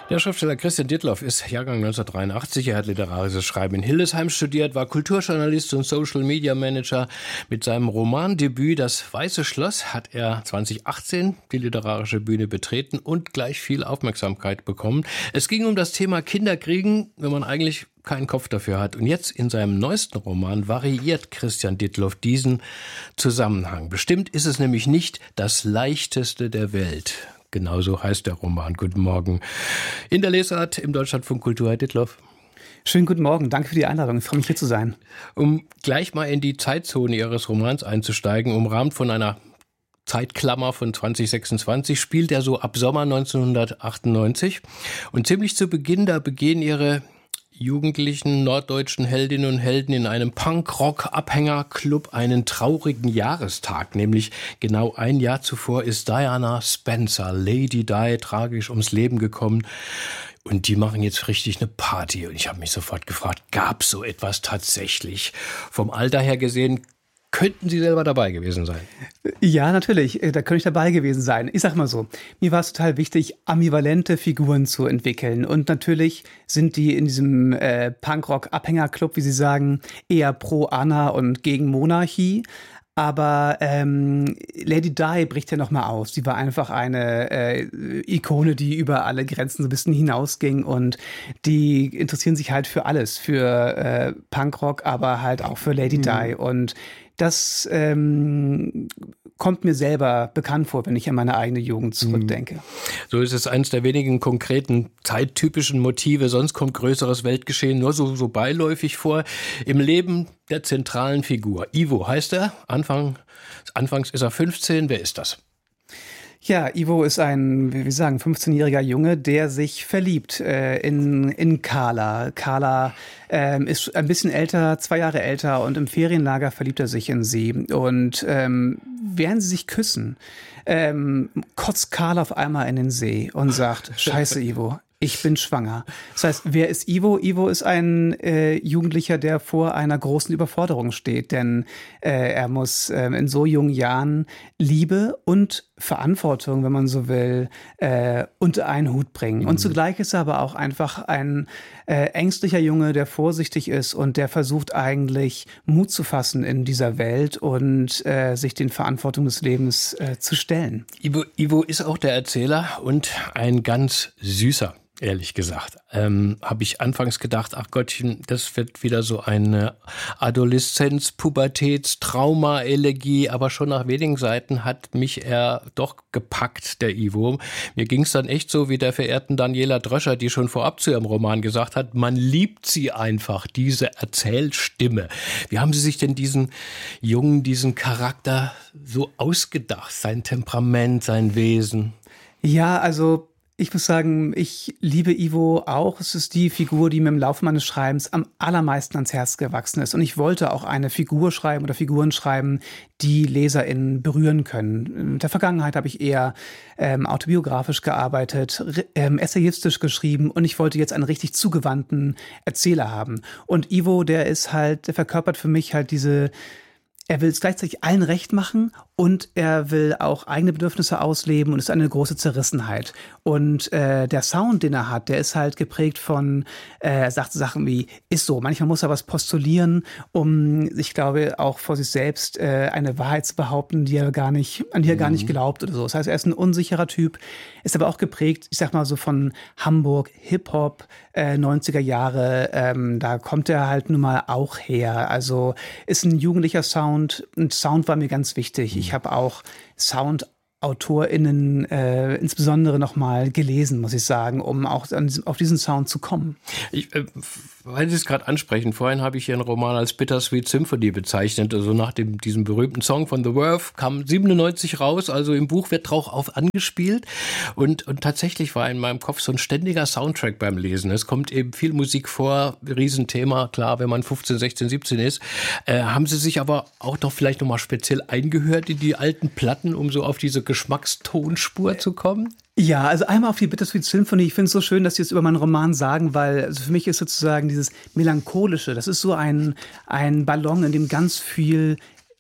Der Schriftsteller Christian Dittloff ist Jahrgang 1983. Er hat literarisches Schreiben in Hildesheim studiert, war Kulturjournalist und Social Media Manager. Mit seinem Romandebüt Das Weiße Schloss hat er 2018 die literarische Bühne betreten und gleich viel Aufmerksamkeit bekommen. Es ging um das Thema Kinderkriegen, wenn man eigentlich keinen Kopf dafür hat. Und jetzt in seinem neuesten Roman variiert Christian Dittloff diesen Zusammenhang. Bestimmt ist es nämlich nicht das Leichteste der Welt. Genauso heißt der Roman. Guten Morgen. In der Lesart im Deutschlandfunk Kultur, Herr Dittloff. Schönen guten Morgen. Danke für die Einladung. Ich freue mich, hier zu sein. Um gleich mal in die Zeitzone Ihres Romans einzusteigen, umrahmt von einer Zeitklammer von 2026, spielt er so ab Sommer 1998. Und ziemlich zu Beginn, da begehen Ihre jugendlichen norddeutschen Heldinnen und Helden in einem Punk-Rock-Abhängerclub einen traurigen Jahrestag. Nämlich genau ein Jahr zuvor ist Diana Spencer, Lady Di, tragisch ums Leben gekommen. Und die machen jetzt richtig eine Party. Und ich habe mich sofort gefragt, gab es so etwas tatsächlich? Vom Alter her gesehen, könnten Sie selber dabei gewesen sein? Ja, natürlich. Da könnte ich dabei gewesen sein. Ich sag mal so, mir war es total wichtig, ambivalente Figuren zu entwickeln. Und natürlich sind die in diesem Punkrock-Abhängerclub, wie Sie sagen, eher pro Anna und gegen Monarchie. Aber Lady Di bricht ja nochmal aus. Sie war einfach eine Ikone, die über alle Grenzen so ein bisschen hinausging. Und die interessieren sich halt für alles. Für Punkrock, aber halt auch für Lady Di. Und das kommt mir selber bekannt vor, wenn ich an meine eigene Jugend zurückdenke. So ist es eines der wenigen konkreten, zeittypischen Motive. Sonst kommt größeres Weltgeschehen nur so beiläufig vor. Im Leben der zentralen Figur. Ivo heißt er. Anfangs ist er 15. Wer ist das? Ja, Ivo ist ein, wie wir sagen, 15-jähriger Junge, der sich verliebt in Carla. Carla ist ein bisschen älter, 2 Jahre älter, und im Ferienlager verliebt er sich in sie. Und während sie sich küssen, kotzt Carla auf einmal in den See und sagt, Scheiße, Ivo, ich bin schwanger. Das heißt, wer ist Ivo? Ivo ist ein Jugendlicher, der vor einer großen Überforderung steht, denn er muss in so jungen Jahren Liebe und Verantwortung, wenn man so will, unter einen Hut bringen. Und zugleich ist er aber auch einfach ein ängstlicher Junge, der vorsichtig ist und der versucht eigentlich Mut zu fassen in dieser Welt und sich den Verantwortung des Lebens zu stellen. Ivo ist auch der Erzähler und ein ganz süßer. Ehrlich gesagt, habe ich anfangs gedacht, ach Gottchen, das wird wieder so eine Adoleszenz-, Pubertäts-, Trauma-Elegie, aber schon nach wenigen Seiten hat mich er doch gepackt, der Ivo. Mir ging es dann echt so wie der verehrten Daniela Dröscher, die schon vorab zu ihrem Roman gesagt hat, man liebt sie einfach, diese Erzählstimme. Wie haben Sie sich denn diesen Jungen, diesen Charakter so ausgedacht, sein Temperament, sein Wesen? Ja, also ich muss sagen, ich liebe Ivo auch. Es ist die Figur, die mir im Laufe meines Schreibens am allermeisten ans Herz gewachsen ist. Und ich wollte auch eine Figur schreiben oder Figuren schreiben, die LeserInnen berühren können. In der Vergangenheit habe ich eher autobiografisch gearbeitet, essayistisch geschrieben, und ich wollte jetzt einen richtig zugewandten Erzähler haben. Und Ivo, der verkörpert für mich halt er will es gleichzeitig allen recht machen und er will auch eigene Bedürfnisse ausleben, und es ist eine große Zerrissenheit. Und der Sound, den er hat, der ist halt geprägt von, er sagt Sachen wie, ist so. Manchmal muss er was postulieren, um, ich glaube, auch vor sich selbst eine Wahrheit zu behaupten, an die er gar nicht glaubt oder so. Das heißt, er ist ein unsicherer Typ, ist aber auch geprägt, ich sag mal so von Hamburg, Hip-Hop, 90er Jahre, da kommt er halt nun mal auch her. Also ist ein jugendlicher Sound, und Sound war mir ganz wichtig. Ich habe auch SoundautorInnen insbesondere nochmal gelesen, muss ich sagen, um auch auf diesen Sound zu kommen. Weil Sie es gerade ansprechen, vorhin habe ich Ihren Roman als Bittersweet Symphony bezeichnet, also nach diesem berühmten Song von The Verve, kam 97 raus, also im Buch wird drauf angespielt, und tatsächlich war in meinem Kopf so ein ständiger Soundtrack beim Lesen. Es kommt eben viel Musik vor, Riesenthema, klar, wenn man 15, 16, 17 ist. Haben Sie sich aber auch doch vielleicht nochmal speziell eingehört in die alten Platten, um so auf diese Geschmackstonspur zu kommen? Ja, also einmal auf die Bittersweet Symphony. Ich finde es so schön, dass Sie es über meinen Roman sagen, weil also für mich ist sozusagen dieses Melancholische, das ist so ein Ballon, in dem ganz viel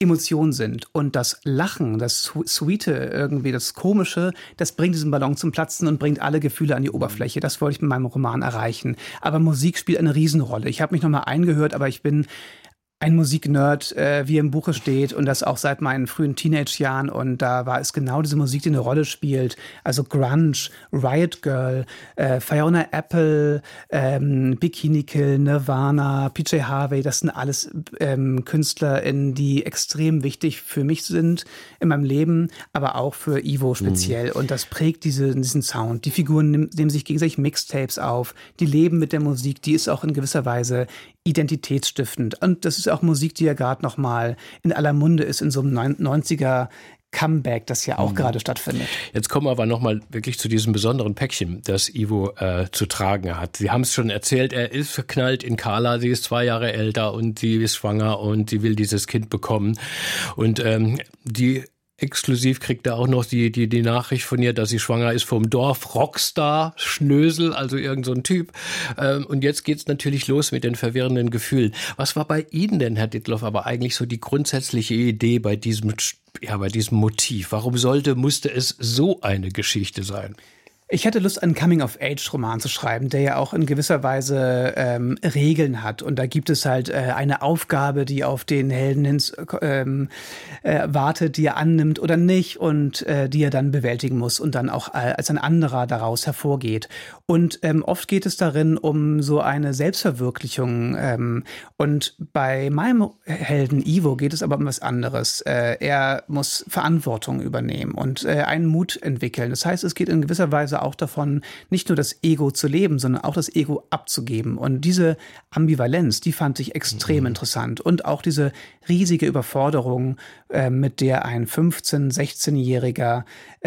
Emotionen sind. Und das Lachen, das Sweete, irgendwie das Komische, das bringt diesen Ballon zum Platzen und bringt alle Gefühle an die Oberfläche. Das wollte ich mit meinem Roman erreichen. Aber Musik spielt eine Riesenrolle. Ich habe mich nochmal eingehört, aber ich bin ein Musiknerd, wie im Buche steht, und das auch seit meinen frühen Teenage-Jahren. Und da war es genau diese Musik, die eine Rolle spielt. Also Grunge, Riot Girl, Fiona Apple, Bikini Kill, Nirvana, PJ Harvey. Das sind alles KünstlerInnen, die extrem wichtig für mich sind in meinem Leben, aber auch für Ivo speziell. Und das prägt diesen Sound. Die Figuren nehmen sich gegenseitig Mixtapes auf. Die leben mit der Musik. Die ist auch in gewisser Weise identitätsstiftend. Und das ist auch Musik, die ja gerade noch mal in aller Munde ist, in so einem 90er Comeback, das ja auch gerade stattfindet. Jetzt kommen wir aber nochmal wirklich zu diesem besonderen Päckchen, das Ivo zu tragen hat. Sie haben es schon erzählt, er ist verknallt in Carla, sie ist 2 Jahre älter und sie ist schwanger und sie will dieses Kind bekommen. Und die exklusiv kriegt er auch noch die Nachricht von ihr, dass sie schwanger ist vom Dorf Rockstar Schnösel, also irgend so ein Typ. Und jetzt geht's natürlich los mit den verwirrenden Gefühlen. Was war bei Ihnen denn, Herr Ditloff, aber eigentlich so die grundsätzliche Idee bei diesem Motiv? Warum musste es so eine Geschichte sein? Ich hatte Lust, einen Coming-of-Age-Roman zu schreiben, der ja auch in gewisser Weise Regeln hat. Und da gibt es halt eine Aufgabe, die auf den Helden wartet, die er annimmt oder nicht und die er dann bewältigen muss und dann auch als ein anderer daraus hervorgeht. Und oft geht es darin um so eine Selbstverwirklichung. Und bei meinem Helden Ivo geht es aber um was anderes. Er muss Verantwortung übernehmen und einen Mut entwickeln. Das heißt, es geht in gewisser Weise auch davon, nicht nur das Ego zu leben, sondern auch das Ego abzugeben. Und diese Ambivalenz, die fand ich extrem interessant. Und auch diese riesige Überforderung, mit der ein 15-, 16-Jähriger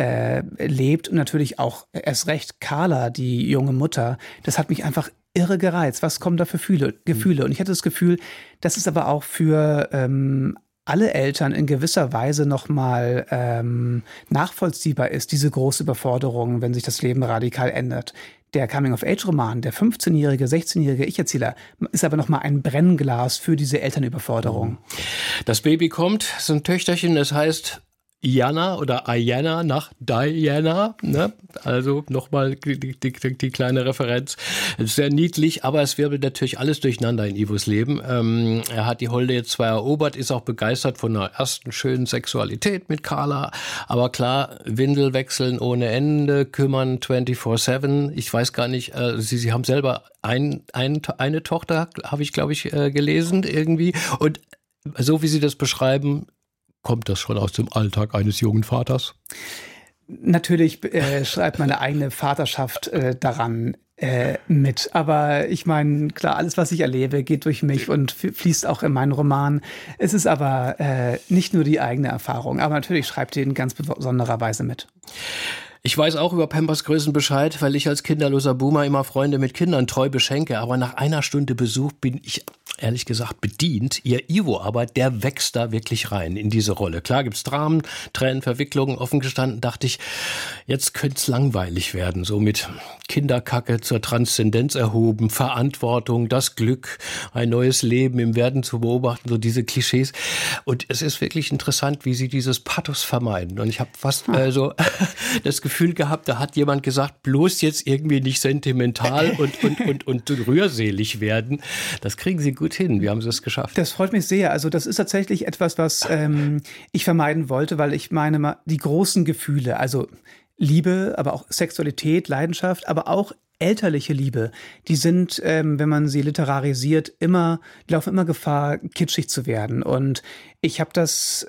lebt. Und natürlich auch erst recht Carla, die junge Mutter. Das hat mich einfach irre gereizt. Was kommen da für Gefühle? Und ich hatte das Gefühl, dass es aber auch für alle Eltern in gewisser Weise nochmal nachvollziehbar ist, diese große Überforderung, wenn sich das Leben radikal ändert. Der Coming-of-Age-Roman, der 15-jährige, 16-jährige Ich-Erzähler, ist aber nochmal ein Brennglas für diese Elternüberforderung. Das Baby kommt, so ein Töchterchen, das heißt Jana oder Ayana nach Diana, ne? Also nochmal die kleine Referenz. Sehr niedlich, aber es wirbelt natürlich alles durcheinander in Ivos Leben. Er hat die Holde jetzt zwar erobert, ist auch begeistert von einer ersten schönen Sexualität mit Carla, aber klar, Windel wechseln ohne Ende, kümmern 24/7. Ich weiß gar nicht, Sie haben selber eine Tochter, habe ich, glaube ich, gelesen irgendwie. Und so wie Sie das beschreiben, kommt das schon aus dem Alltag eines jungen Vaters? Natürlich schreibt meine eigene Vaterschaft daran mit. Aber ich meine, klar, alles, was ich erlebe, geht durch mich und fließt auch in meinen Roman. Es ist aber nicht nur die eigene Erfahrung, aber natürlich schreibt ihr in ganz besonderer Weise mit. Ich weiß auch über Pampers Größen Bescheid, weil ich als kinderloser Boomer immer Freunde mit Kindern treu beschenke. Aber nach einer Stunde Besuch bin ich, ehrlich gesagt, bedient. Ihr Ivo aber, der wächst da wirklich rein in diese Rolle. Klar gibt's Dramen, Tränen, Verwicklungen. Offen gestanden dachte ich, jetzt könnte es langweilig werden. So mit Kinderkacke zur Transzendenz erhoben, Verantwortung, das Glück, ein neues Leben im Werden zu beobachten, so diese Klischees. Und es ist wirklich interessant, wie sie dieses Pathos vermeiden. Und ich habe fast so das Gefühl gehabt, da hat jemand gesagt, bloß jetzt irgendwie nicht sentimental und rührselig werden. Das kriegen Sie gut hin. Wie haben Sie es geschafft? Das freut mich sehr. Also das ist tatsächlich etwas, was ich vermeiden wollte, weil ich meine, die großen Gefühle, also Liebe, aber auch Sexualität, Leidenschaft, aber auch elterliche Liebe, die sind, wenn man sie literarisiert, die laufen immer Gefahr, kitschig zu werden. Und ich habe das,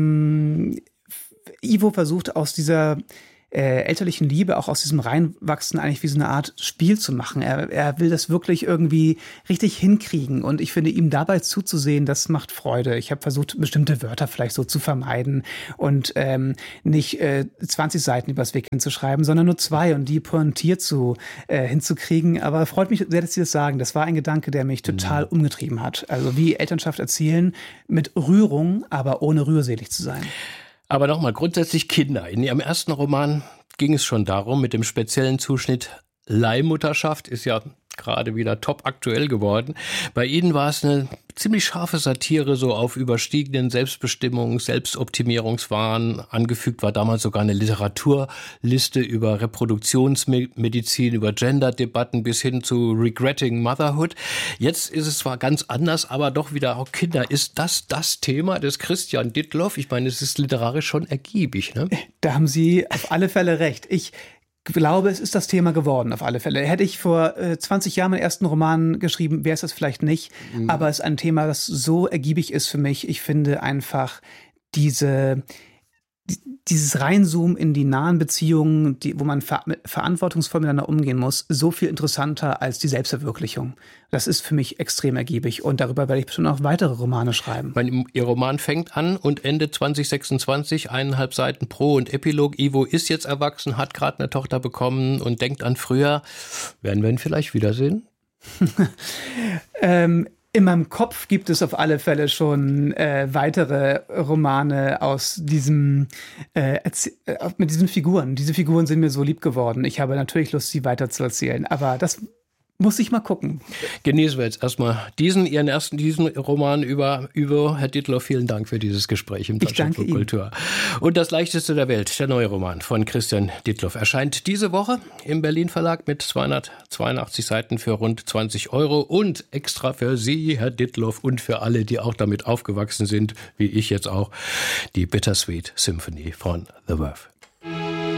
Ivo versucht aus dieser elterlichen Liebe, auch aus diesem Reinwachsen eigentlich wie so eine Art Spiel zu machen. Er will das wirklich irgendwie richtig hinkriegen und ich finde, ihm dabei zuzusehen, das macht Freude. Ich habe versucht, bestimmte Wörter vielleicht so zu vermeiden und nicht 20 Seiten übers Weg hinzuschreiben, sondern nur 2 und die pointiert hinzukriegen. Aber freut mich sehr, dass Sie das sagen. Das war ein Gedanke, der mich total umgetrieben hat. Also wie Elternschaft erzählen mit Rührung, aber ohne rührselig zu sein. Aber nochmal, grundsätzlich Kinder. In Ihrem ersten Roman ging es schon darum, mit dem speziellen Zuschnitt Leihmutterschaft ist ja gerade wieder top aktuell geworden. Bei Ihnen war es eine ziemlich scharfe Satire so auf überstiegenen Selbstbestimmung, Selbstoptimierungswahn. Angefügt war damals sogar eine Literaturliste über Reproduktionsmedizin, über Gender-Debatten bis hin zu Regretting Motherhood. Jetzt ist es zwar ganz anders, aber doch wieder auch Kinder. Ist das Thema des Christian Ditloff? Ich meine, es ist literarisch schon ergiebig, ne? Da haben Sie auf alle Fälle recht. Ich glaube, es ist das Thema geworden, auf alle Fälle. Hätte ich vor 20 Jahren meinen ersten Roman geschrieben, wäre es das vielleicht nicht. Aber es ist ein Thema, das so ergiebig ist für mich. Ich finde einfach dieses Reinzoomen in die nahen Beziehungen, wo man verantwortungsvoll miteinander umgehen muss, so viel interessanter als die Selbstverwirklichung. Das ist für mich extrem ergiebig und darüber werde ich bestimmt auch weitere Romane schreiben. Ihr Roman fängt an und endet 2026, 1,5 Seiten Pro und Epilog. Ivo ist jetzt erwachsen, hat gerade eine Tochter bekommen und denkt an früher. Werden wir ihn vielleicht wiedersehen? In meinem Kopf gibt es auf alle Fälle schon weitere Romane aus mit diesen Figuren. Diese Figuren sind mir so lieb geworden. Ich habe natürlich Lust, sie weiterzuerzählen, aber das muss ich mal gucken. Genießen wir jetzt erstmal diesen Roman über Ivo. Herr Ditloff, vielen Dank für dieses Gespräch im Deutschlandfunk Kultur. Und das Leichteste der Welt, der neue Roman von Christian Ditloff, erscheint diese Woche im Berlin Verlag mit 282 Seiten für rund 20 € und extra für Sie, Herr Ditloff, und für alle, die auch damit aufgewachsen sind, wie ich jetzt auch, die Bittersweet Symphony von The Verve.